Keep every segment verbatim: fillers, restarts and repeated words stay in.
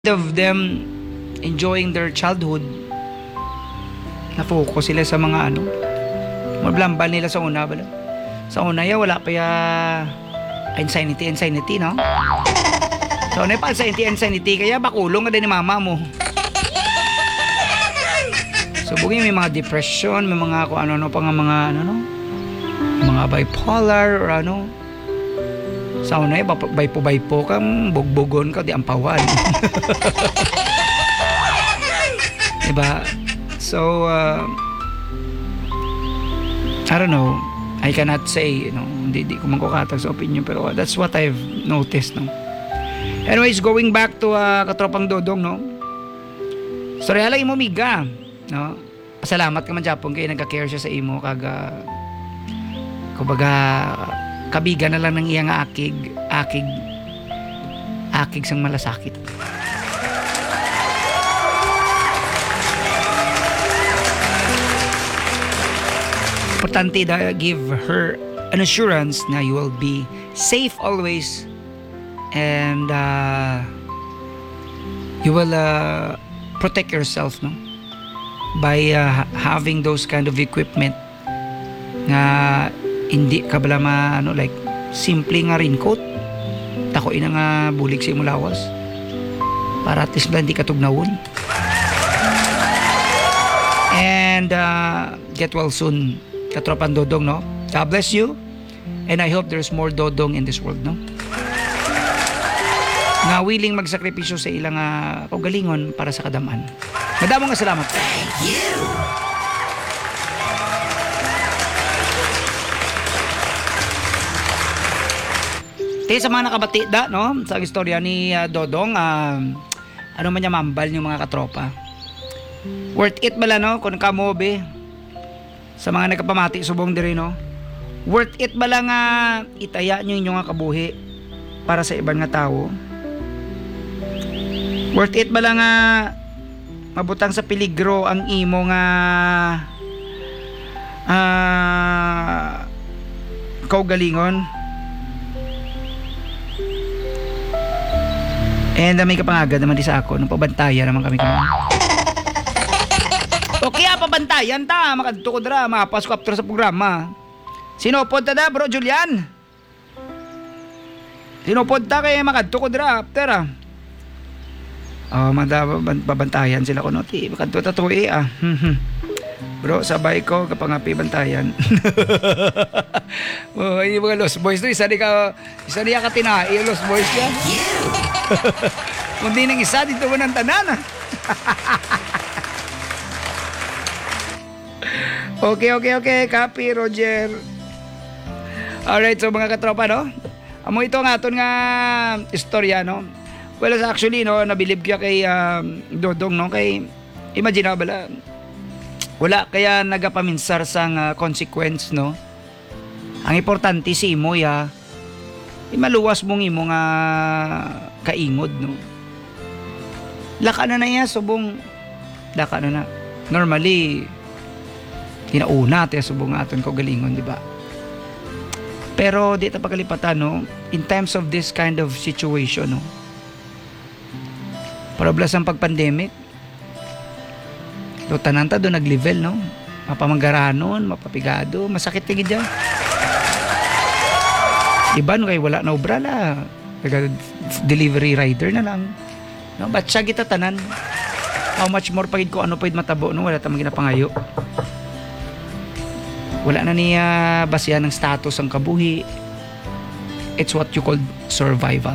of them enjoying their childhood, na-focus sila sa mga ano, mablambal nila sa una bala. Sa una ya wala pa ya anxiety anxiety no. Sa una pa anxiety anxiety kaya bakulong ka din ni mama mo. So bugin may mga depression, may mga kung ano-ano pa nga mga ano no, mga bipolar or ano. Sa una ya baypo-baypo ka, bugbugon ka di ampawan. Diba? So uh, I don't know, I cannot say, you know, hindi, hindi ko man kukatag sa opinion, pero that's what I've noticed, no. Anyways, going back to uh, katropang Dodong, no. So reala imo miga, no. Pasalamat ka man Japon kay nagka-care siya sa imo kaga kumbaga kabiga na lang ng iyang akig, akig, akig sang malasakit. Importante na give her an assurance na you will be safe always and uh, you will uh, protect yourself, no, by uh, having those kind of equipment nga hindi ka bala ma, ano, like simple nga raincoat tako ina nga bulig sa imo lawas para at least hindi ka tugnawon and uh, get well soon katropang Dodong, no. God bless you and I hope there's more Dodong in this world, no, nga willing magsakripisyo sa ilang uh, kaugalingon para sa kadaman. Madamong nga salamat. Thank you. Sa mga nakabati da, no, sa istorya ni uh, Dodong, uh, ano man niya mambal yung mga katropa. Worth it bala, no, kung kamobe sa mga nagkapamati subong diri, no. Worth it bala nga itaya nyo inyong nga kabuhi para sa ibang nga tao. Worth it bala nga mabutang sa peligro ang imo nga uh, kaugalingon. And uh, may kapangagad naman di sa ako nung pabantayan naman kami kami. Okay ah, pabantayan ta, makadto ko dira, mapas ko after sa programa. Sinopod ta da bro Julian? Sinopod ta kay makadto ko dira after ah. Oh, manda pabantayan sila ko no, ti makadto ta tuwi ah. Bro, sabay ko kapangapi bantayan. Oh, yung mga Lost Boys to, isa di ka, isa di ka tinai, Lost Boys ka. Kung di nang isa, dito mo ng tanan. Okay, okay, okay. Copy, Roger. Alright, so mga katropa, no? Amo ito nga, aton nga istorya, no? Well, actually, no, nabilib kaya kay um, Dodong, no? Kay, imagine bala, wala kaya nagapaminsar sang uh, consequence, no? Ang importante si imo ya, imaluwas mong imo nga kaingod, no? Laka na na ya, subong laka na na. Normally, tinauna tayo subong aton kaugalingon, di ba? Pero di ta pagkalipatan, no? In times of this kind of situation, no? Parablas ang pag-pandemic, so tanan ta do nag-level, no? Mapamanggaranon, mapapigado, masakit kay gid. Iba no kay wala na obra la. Delivery rider na lang. No, but siya kita tanan. How much more pagid ko ano pagid matabo, no? Wala ta man ginapangayo. Wala na niya basihan ng status ang kabuhi. It's what you call survival.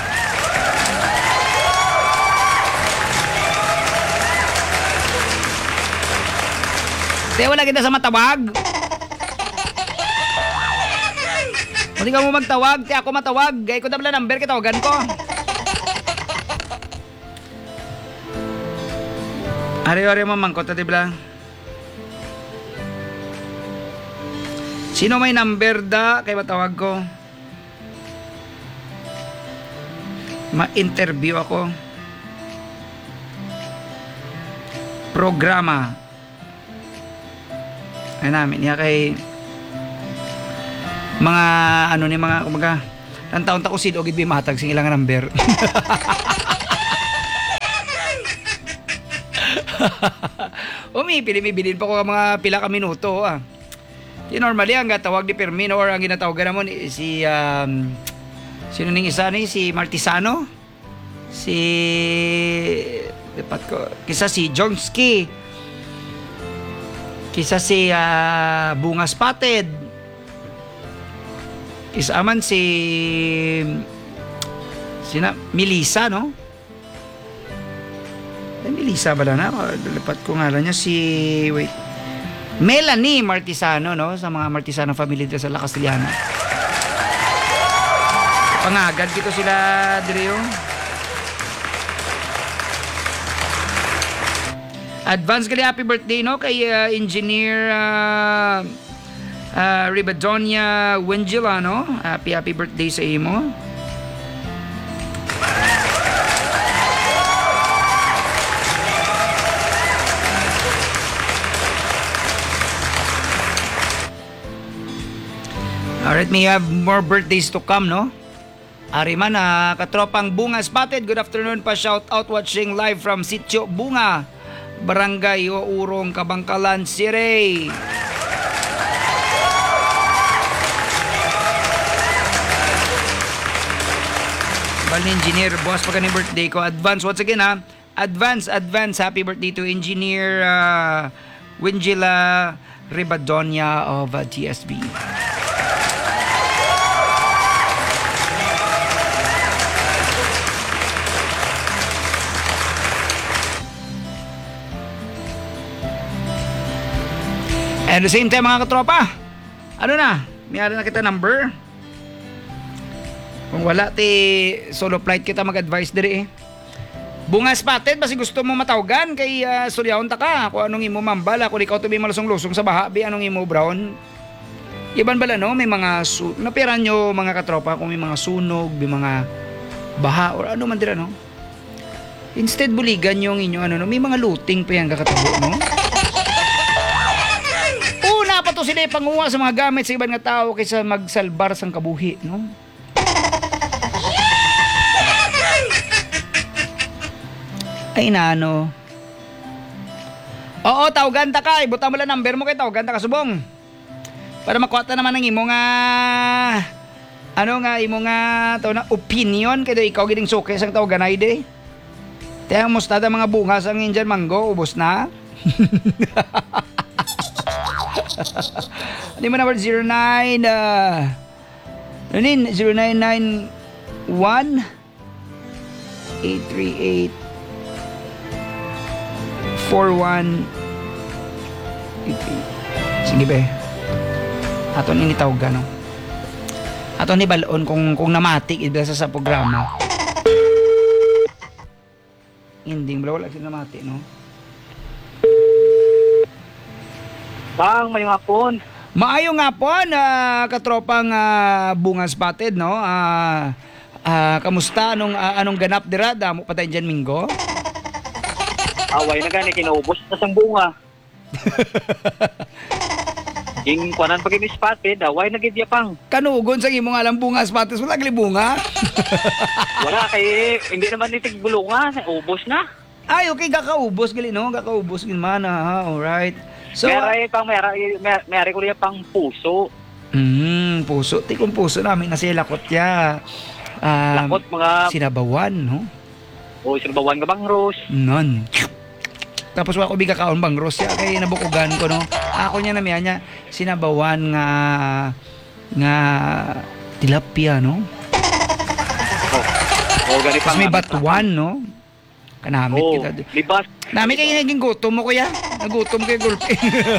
Di wala kita sa matawag. Hindi ka mo magtawag, ti ako matawag. Gaya ko na pala number, kitawagan ko. Ari-ari mamangkot, tati bala. Sino may number da, kay matawag ko. Ma-interview ako. Programa. Ay namin niya kay mga ano ni mga kumaga ang taon ta ko sid og gid matag sing ilang number. Umi, pili-bilin pa ko ang mga pila ka minuto. Ah. Di normally, ang tawag ni Permino or ang ginatawagan naman eh, si, um, sino ning isa ni? Si Martisano? Si, dapat ko, kisa si Jongski. Kisa si uh, Bunga Spotted. Kisa man si, sina, Melissa, no? Ay, Melissa ba na? Dapat ko nga niya si, wait, Melanie Martisano, no? Sa mga Martisano family dito sa La Castellana. Pangagad dito sila, Drio. Advance kali happy birthday, no? Kay uh, Engineer uh, uh, Ribadonia Wengila, no? Happy, happy birthday sa imo. Alright, may have more birthdays to come, no? Ariman, ah, katropang Bunga Spotted. Good afternoon pa. Shout out watching live from Sitio Bunga, Barangay Uurong, Kabangkalan City. Bali, Engineer, boss pa kaning birthday ko. Advance, once again ha. Advance, advance. Happy birthday to Engineer uh, Wingila Ribadonia of uh, T S B. And at the same time, mga katropa, ano na, mayroon na kita number. Kung wala, ti solo flight kita mag-advise diri eh. Bunga Spotted, basi gusto mo matawagan kay uh, Suryaon ta ka. Kung anong imo mambala, kung ikaw to may malusong-lusong sa baha, bi anong imo brown. Iban bala no, may mga, su- napiran nyo mga katropa, kung may mga sunog, may mga baha, or ano man dira no. Instead, buligan yung inyo, ano no, may mga looting pa yan kakatabo no. Pa to sila panguha sa mga gamit sa ibang nga tao kaysa magsalbar sang kabuhi, no? Ay nano. Oo, tawagan ta ka. Ibuta mo lang number mo kay tawagan ta ka subong. Para makuha ta naman ng imo nga ano nga imo nga taw na opinion kay do ikaw giding suki sang tawagan ay de. Taya mo stada mga bunga sang Indian mango ubos na. Ano mo number zero nine uh, ano yun? zero nine nine one eight three eight four one eight eight. Sige be. Ato ni tawag no. Ato ni balon kung kung namatik ida sa sa programa. Hindi mo wala sila namati no. Bang, may hapon. Maayong hapon, uh, katropang uh, Bunga Spotted, no? Uh, uh, kamusta? Anong, uh, anong ganap dira? Damo pa tayo dyan, Minggo? Away na gani, kinaubos na sang bunga. Yung kuanan pag ini-spotted, away na gidya pang. Kanugon sa imong alam Bunga Spotted, wala gali bunga? Wala, kay hindi naman nitig bulungan, ubos na. Ay, okay, kakaubos gali, no? Kakaubos gali man, ha? Alright. So, meron pang meron meron ko liya pang puso. Mm, puso. Tikong puso namin na siya lakot ya. Um, Lakot mga sinabawan, no? O sinabawan ka bang Rose? Non. Tapos wala ko biga kaon bang Rose ya kay nabukugan ko no. Ako niya na niya sinabawan nga nga tilapia no. Oh, oh gani Tapos pang may batuan no. Kanamit oh, kita. Libas. Nami kayo naging gutom mo kuya. Nagutom kayo gulpi.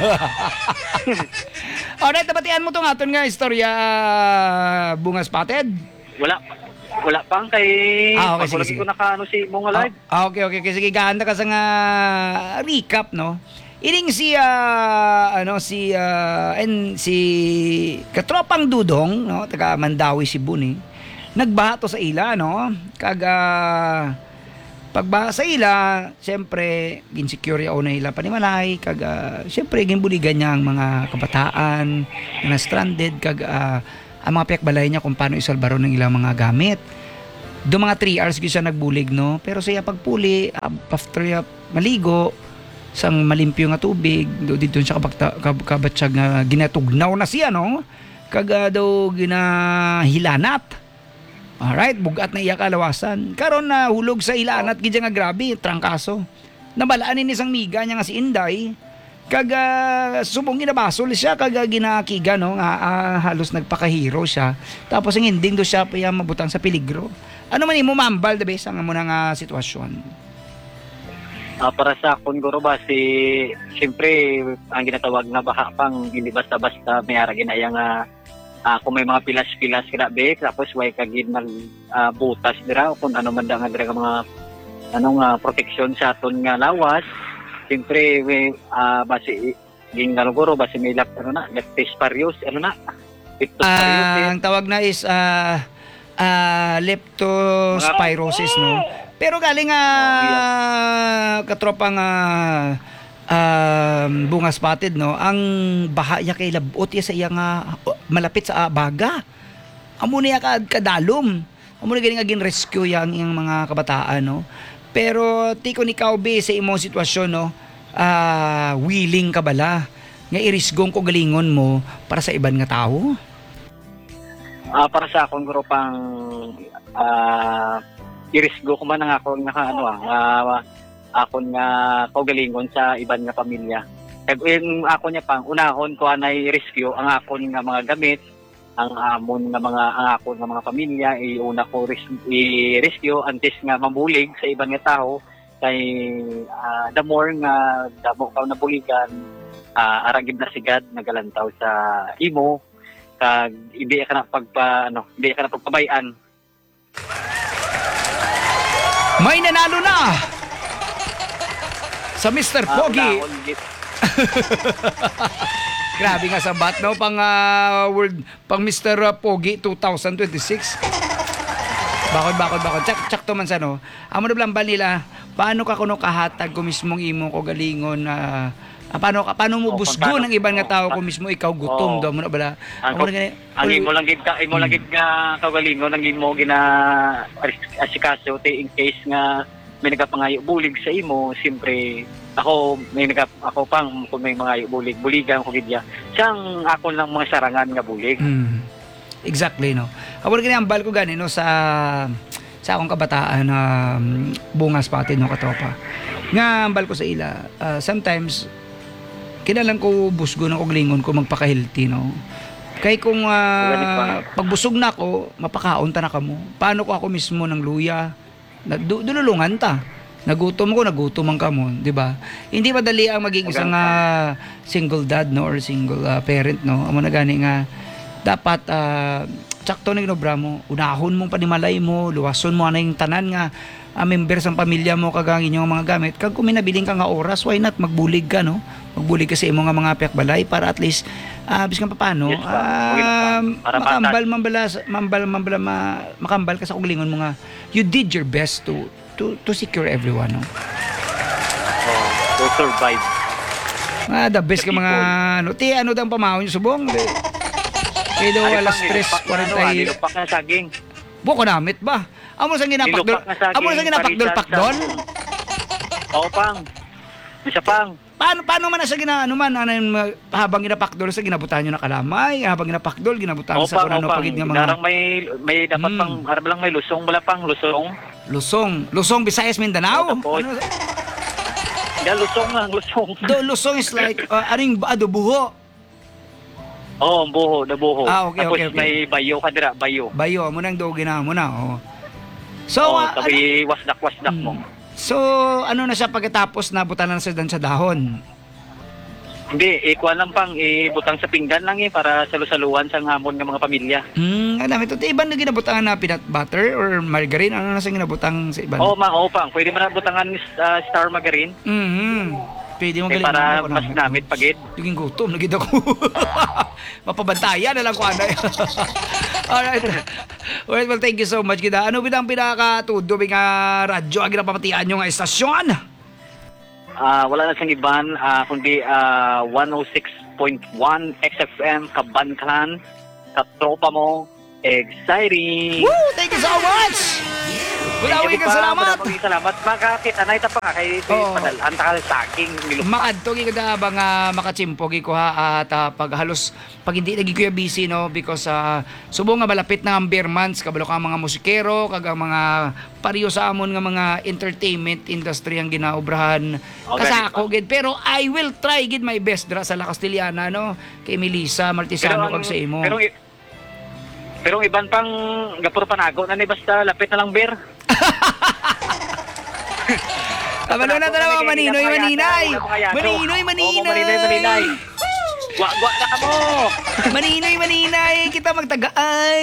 Alright, tabatian mo tong aton nga istorya Bunga Spotted. Wala wala pang kay ah, okay, sige, sige. ko nakaano si mong live. Ah, okay, okay. Kasi sige, gahanda ka sa nga recap, no? Ining si, uh, ano, si, uh, and si katropang Dudong, no? Taga Mandawi, Cebu, ni. Nagbaha to sa ila, no? Kaga, pagbaha sa ila, siyempre, ginsecure yaw na ila panimalay, kaga, siyempre, ginbuligan niya ang mga kabataan, na stranded, kaga, uh, ang mga piyakbalay niya kung paano isalbaro ng ilang mga gamit. Do mga three hours siya nagbulig, no? Pero siya pagpuli, after siya maligo, sang malimpyo nga tubig do dito siya kabakta kab, kabatsyag nga ginatugnaw na siya no kaga daw ginahilanat. Alright, bugat na iya kalawasan karon na hulog sa ilanat gid nga grabe trangkaso nabalaan ni isang miga niya nga si Inday kaga subong ginabasol siya kaga ginakiga no nga ah, halos nagpakahiro siya tapos ang ending do siya pa mabutang sa peligro. Ano man imo mambal da bes ang amo nga sitwasyon? Ah, para sa akon guro ba si siyempre ang ginatawag na baka pang hindi basta-basta may ara ginaya nga ah, kung may mga pilas-pilas grabe tapos way kagid nag ah, butas dira kung ano man da nga dira mga anong uh, protection sa aton nga lawas. Siyempre may ah, basi ging nga guro basi may lap ano na leptosparios ano na leptosparios Ah, eh. ang tawag na is ah ah, leptospirosis no. Pero galing nga katropang ah, um, bunga spotted no, ang baha ya kay labot ya sa iya nga oh, malapit sa ah, baga. Amo niya ka kadalom. Amo na galing agin rescue yang iyang mga kabataan no. Pero tiko ni Kaubi sa imong sitwasyon no, ah willing ka bala nga irisgong ko galingon mo para sa iban nga tao? Ah, para sa akong guro pang ah irisgo ko man ang akong naka ano ah uh, akon nga kaugalingon sa iban nga pamilya. Kag yung ako niya pang unahon ko anay rescue ang akon nga mga gamit, ang amon nga mga ang akon nga mga pamilya iuna ko res, i-rescue antes nga mabulig sa iban nga tao kay uh, the more nga damo ka nabuligan uh, aragib na sigad nagalantaw sa imo kag hindi ka na pagpa ano hindi ka na pagpabayan. May nanalo na sa mister Ah, Pogi. unahon gid. Grabe nga sa bat no pang ah, world pang mister Pogi twenty twenty-six. Bakod bakod bakod chak chak to man sa no. Amo na blambal nila paano ka kuno kahatag ko mismong imo ko galingon na ah, paano ka paano mo Oh, busgo paano- ng ibang nga tao oh, kung mismo ikaw gutom oh. do mo na bala. Ang, Amo na gani. ang imo lang gid ka imo lang gid nga kagalingon ang imo gina asikaso te in case nga may nagapangayo bulig sa imo siyempre ako may naga ako pang kung may mga bulig buligan ko gid ya siyang ako lang mga sarangan nga bulig. Mm. Exactly no. Amo na gani ang bal ko gani no sa sa akong kabataan na um, bunga spotted no katropa. Nga ang bal ko sa ila uh, sometimes kinalang ko busgo ng oglingon ko magpaka-healthy no. Kay kung uh, pagbusog na ako, mapakaon ta na kamo. Paano ko ako mismo ng luya? Na, du, dululungan ta. Nagutom ko, nagutom ang kamo, di ba? Hindi madali ang maging isang uh, single dad no or single uh, parent no. Amo na gani nga dapat uh, tsakto na ginobra mo, unahon mong panimalay mo, luwason mo anay tanan nga uh, members ng pamilya mo kag inyong mga gamit. Kag kung minabiling ka nga oras, why not magbulig ka no? Magbulig ka sa imong nga mga pekbalay para at least uh, biskan paano Yes, pa. uh, Para makambal mambala mambal mambala ma, makambal ka sa uglingon mo nga you did your best to to to secure everyone no. Oh, to survive. Ah, the best ka mga ano ti ano dang pamahon yung subong. Kay daw alas tres forty. Nilupak na saging. Buko namit ba? Amo sa ginapakdol. Nilupak na saging. Amo sa ginapakdol pakdol. Oo pang. Isa pang. Paano paano man na sa gina ano man ano yung, uh, habang ginapakdol sa ginabutan nyo na kalamay, habang ginapakdol ginabutan Oo sa pang, kung ano oo pang. pagid nga mga Darang may may dapat Hmm. pang harap lang may lusong wala pang lusong. Lusong, Lusong Visayas Mindanao. Oo, tapos. Ano, Ya lusong nga, lusong. do, Lusong is like uh, aring ado buho. Oo, oh, buho, na buho. Ah, okay, Tapos okay, okay. may bayo ka dira, bayo. Bayo mo nang do gina mo na. Oh. So Oo, uh, ano, sabi wasdak-wasdak mo. so ano na siya pagkatapos nabutan na sa dan sa dahon. Hindi, ikuha lang pang, ibutang sa pinggan lang eh, para salusaluan sa hamon ng mga pamilya. Hmm, ano ito? Iban na ginabutangan na peanut butter or margarine? Ano na sa ginabutang sa iban? Oo, ma, oo pang, pwede man butangan uh, star margarine. Mhm. Pwede mo Eh, galing para ako mas namit pagid. Tuging gutom, nagid ako. Mapabantayan na lang ko ano. Alright. Alright, well, thank you so much kita. Ano bidang pinakatudo bing uh, radyo ang ginapamatian nyo nga estasyon? Ah, wala na siyang iban, ah, kundi ah, one oh six point one X F M, Kabankan, katropa mo, exciting! Woo! Thank you so much! Wala Sige ka pa, salamat. maraming salamat. Makakita na ita pa nga kay Oo. padalhan ta ka sa aking nilupang. Makadto gi kada ba nga makachimpogi ko ha at ah, pag halos pag hindi lagi ko busy no because uh, subo nga malapit na ang beer months kabalo ka mga musikero kag ang mga pariyo sa amon nga mga entertainment industry ang ginaobrahan Okay, kasako gid pero I will try gid my best dra sa La Castellana no kay Melissa Martisano kag sa imo. Pero, i- pero ang iban pang gapuro panago na ni basta lapit na lang beer. Kabalo na talaga maninoy maninay. Maninoy Oo, maninay. maninoy maninay. Wa-wa na ka mo. Maninoy maninay kita magtagaay.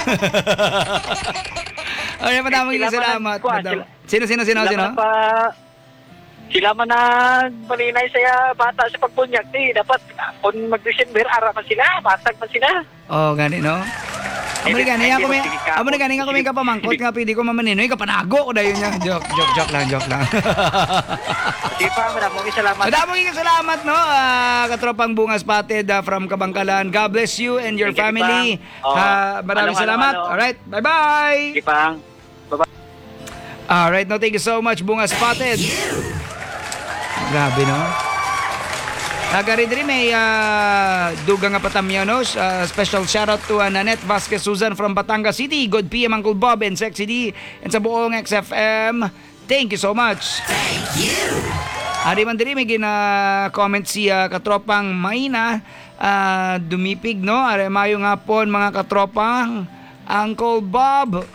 Okay, madaming Sila man salamat. ang- kuha, madam. sila- Sino sino sino Sila sino? man pa sila man na maninay saya bata sa pagbunyag ti dapat kung mag-December ara man sila batag man sila. Oh, gani no. Amo ni gani ako may Sige ka. amo ni gani nga ko may kapamangkot nga pwede ko mamaninoy kapanago ko dayon niya. Joke, joke, joke lang, joke lang. Sige pa maraming salamat. Madaming salamat no. Ah, katropang Bunga Spotted ah, from Kabangkalan. God bless you and your Thank you, family. Pang. Oo. Ah, maraming Ano, ano, salamat. ano. All right. Bye-bye. Sige pang. All right, no, thank you so much Bunga Spotted. Grabe no. Nagari diri may uh, dugang nga patamyo no. Uh, special shout out to uh, Nanette Vasquez Susan from Batangas City. Good P M Uncle Bob and Sexy D and sa buong X F M. Thank you so much. Thank you. Ari man diri may gina-comment si uh, katropang Maina uh, dumipig no. Ari mayo nga pon mga katropang Uncle Bob.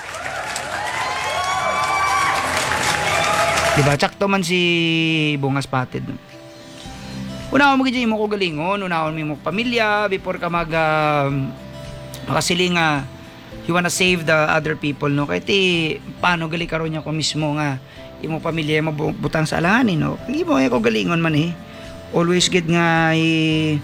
Diba, tsakto man si Bunga Spotted. Unahon mo gid mo ko galingon, unahon mo mo pamilya before ka mag uh, makasiling nga you wanna save the other people no. Kay ti paano gali karon niya ko mismo nga imo pamilya mo butang sa alanganin no. Hindi mo ko galingon man eh. Always gid nga eh,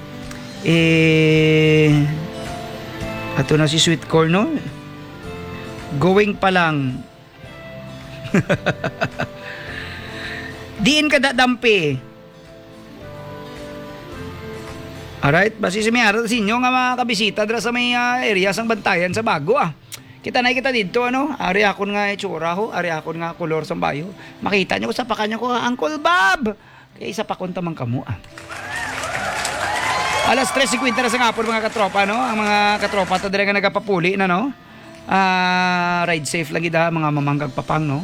eh ato na si Sweet Corn no. Going pa lang. Diin ka dadampi. Alright, basi si Mayara sa inyo nga mga kabisita dra sa may uh, area sang bantayan sa bago ah. Kita na kita dito ano, ari akon nga itsura ho, ari akon nga kolor sang bayo. Makita niyo ko sa pakanya ko, Uncle Bob. Kay isa pa kon tamang kamo ah. Alas tres fifty na sa ngapon mga katropa no, ang mga katropa ta dire nga nagapapuli na no. Ah, ride safe lagi da mga mamanggag papang no.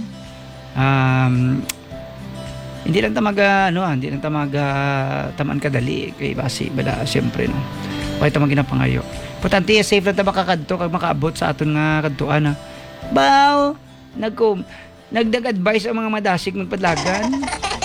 Um, hindi lang tamaga ano, hindi lang tamaga taman kadali kay basi bala syempre no. Kay tamang ginapangayo. Importante safe lang ta makakadto kag makaabot sa aton nga kadtuan na. Baw, nagko nagdag-advise ang mga madasig magpadlagan.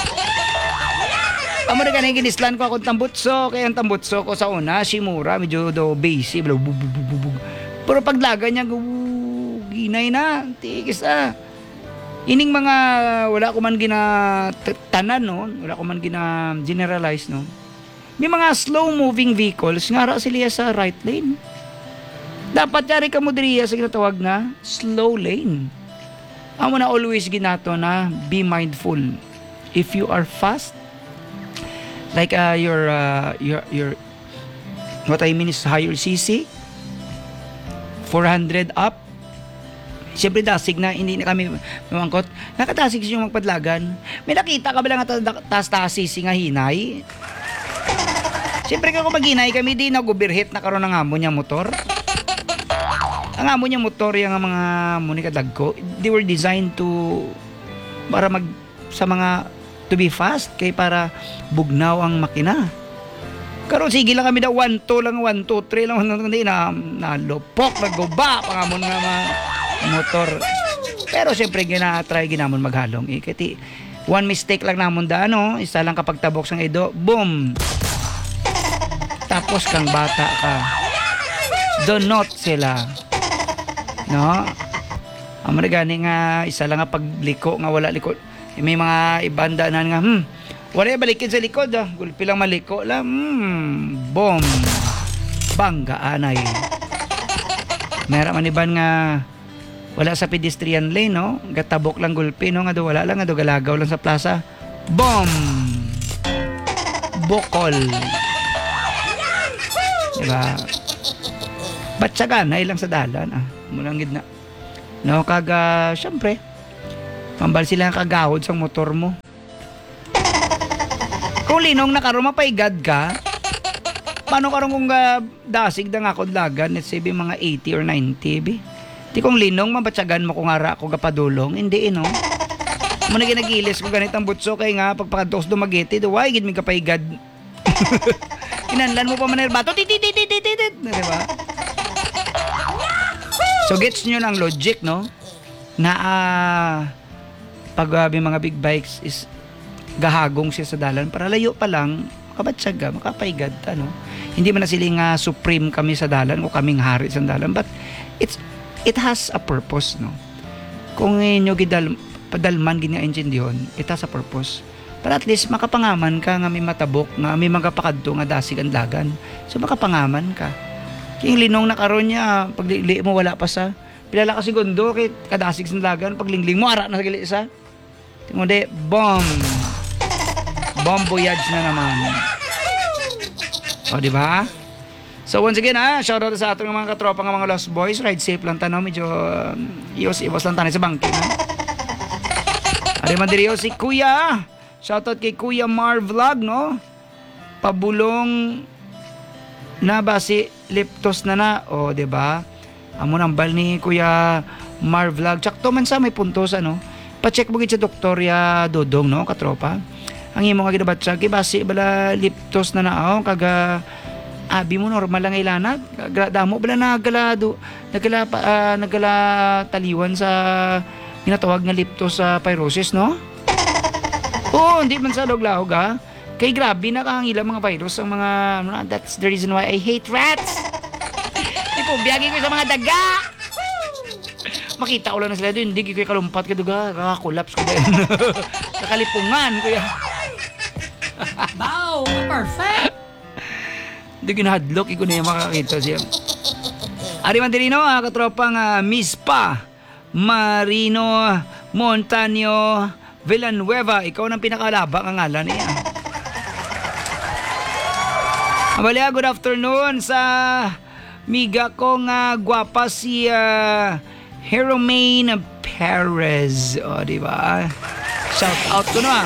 Amo na ganay ginislan ko akong tambutso, kay ang tambutso ko sa una si Mura medyo do basic bla bug bug bug bug. Pero paglaga niya gu- ginay na, tigis ah. Ining mga wala ko man gina tanan no, wala ko man gina generalize no. May mga slow moving vehicles nga ra sila sa right lane. Dapat yari ka mo diriya sa ginatawag na slow lane. Amo na always ginato na be mindful. If you are fast like uh, your uh, your your what I mean is higher C C four hundred up. Siyempre dasig na hindi na kami mamangkot. Nakatasig siya yung magpadlagan. May nakita ka ba lang nga tas-tasig nga hinay? Siyempre ka kung maghinay kami di nag-overheat na karon ng amo niya motor. Ang amo niya motor yung mga muni kadagko. They were designed to para mag sa mga to be fast kay para bugnaw ang makina. Karon sige lang kami daw one two lang one two three lang hindi na nalupok nagguba pangamon nga mga motor. Pero syempre gina-try ginamon maghalong eh kati one mistake lang namon da ano, isa lang kapag tabok sang edo, boom. Tapos kang bata ka. Do not sila. No? Amo gani nga isa lang nga pagliko nga wala liko. May mga ibanda na nga hmm, wala balikin sa likod ah. Gulpi lang maliko lang. Hmm, boom. Bangga anay. Meron man iban nga wala sa pedestrian lane no, gatabok lang gulpi no nga do wala lang nga do galagaw lang sa plaza. Boom. Bokol. Diba? Batsagan ay lang sa dalan ah. Mulang gid na. No kaga syempre Mambal sila kagahod sa motor mo. Kung linong nakarong mapaigad ka, paano karong kung uh, dasig na nga kod lagan, let's say mga eighty or ninety, bi? Di kung linong, mabatsagan mo kung ara ako kapadulong, hindi eh, no? Muna ginagilis ko ganit ang butso, kay nga, pagpakados dumagiti, duway, gid mi kapaigad. Kinanlan mo pa man bato, tititititititit, diba? So, gets nyo ng logic, no? Na, ah, uh, pag uh, mga big bikes is gahagong siya sa dalan para layo pa lang makabatsaga, makapaigad ano. Hindi man na siling uh, supreme kami sa dalan o kaming hari sa dalan, but it's it has a purpose, no. Kung inyo gidal padalman gid nga engine diyon, it has a purpose. Para at least makapangaman ka nga may matabok nga may magapakadto nga dasig ang dagan. So makapangaman ka. King linong na karon niya pag li mo wala pa sa pilala ka segundo kay kadasig sa dagan, pag lingling mo ara na sa gali isa. Tingundi bomb. Bomb voyage na naman. O, di ba? So, once again, ha, shoutout sa ating mga katropa ng mga Lost Boys. Ride safe lang tanaw. Medyo um, iwas-iwas lang tayo sa bangking, ha? Ari man diri si Kuya. Shoutout kay Kuya Mar Vlog, no? Pabulong na ba si Liptos na na? O, di ba? Amo nambal ni Kuya Mar Vlog. Tsakto man sa may puntos, ano? Pa-check mo gid sa Doktor ya Dodong, no, katropa. Ang imo nga ginabatsa kay basi bala liptos na naaw kaga abi mo normal lang ilanad. Damo bala nagalado, nagala uh, nagala taliwan sa ginatawag nga liptos sa uh, pyrosis, no? Oo, hindi man sa log-lahog, ha. Kay grabe nakahangila mga virus ang mga ano, that's the reason why I hate rats. Tipo, biyagi ko sa mga daga. Makita ko lang na sila doon, hindi ko kalumpat ka duga, kakakulaps ko din. Nakalipungan, kuya. Wow, perfect! Hindi ginahadlok, iko na yung makakita siya. Ari Mandirino, ah, katropang uh, Miss Pa, Marino, Montaño, Villanueva, ikaw nang pinakalaba ang ngalan niya. Abalya, good afternoon sa miga ko nga gwapa si uh, Heromaine Perez. O, di ba? Shout out ko na.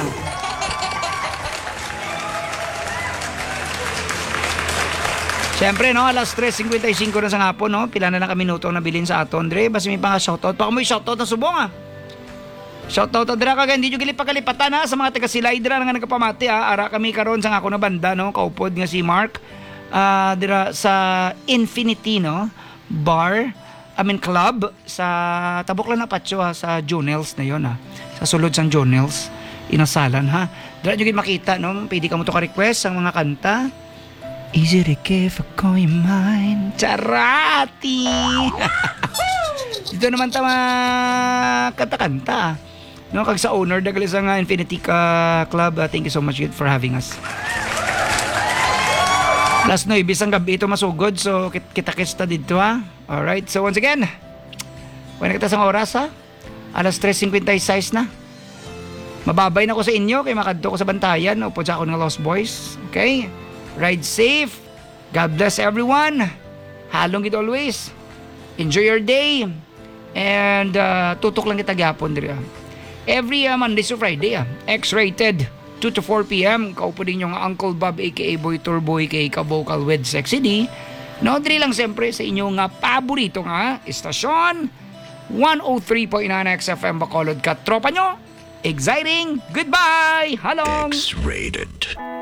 Siyempre, no, alas tres fifty-five na sa hapon, no? Pila na lang kami minuto na bilin sa ato, Andre. Basta may pang shoutout. Baka mo shoutout na subong, ah. Shoutout, Andre, kaga hindi nyo gilipagkalipatan, ha? Sa mga taga-silaydra na nga nagkapamati, ha? Ara kami karon sa ako na banda, no? Kaupod nga si Mark. Uh, dira sa Infinity, no? Bar, I mean club, sa Tabok lang na Patio, ha? Sa Jonels na yon, ha? Sa sulod sa Jonels. Inasalan, ha? Dira nyo makita, no? Pwede ka mo to ka-request ang mga kanta. Easy to give ako yung mind. Charati! Dito naman tama kanta-kanta. No, kag sa owner dagali sa nga Infinity ka Club. Uh, thank you so much good for having us. Last no, ibis ang gabi ito masugod. So, kita-kita dito, ha. Alright, so once again, wala kita sa oras, ha. Alas tres fifty-six na. Mababay na ko sa inyo kay makadto ko sa bantayan. Upo sa ako ng Lost Boys. Okay? Ride safe. God bless everyone. Halong it always. Enjoy your day. And uh, tutok lang kita gapon diri. Every uh, Monday to Friday, uh, X-rated, two to four p.m. Kaupo din yung Uncle Bob aka Boy Turbo aka Ka-Vocal with Sexy D. No, diri lang siyempre sa inyong nga paborito nga istasyon one oh three point nine X F M Bacolod ka tropa nyo. Exciting. Goodbye. Halong. X-rated.